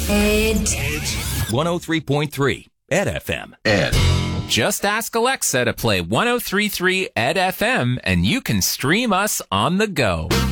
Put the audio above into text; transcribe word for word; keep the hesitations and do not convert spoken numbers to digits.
Ed. one oh three point three Ed F M. Ed. Just ask Alexa to play one oh three point three Ed F M and you can stream us on the go.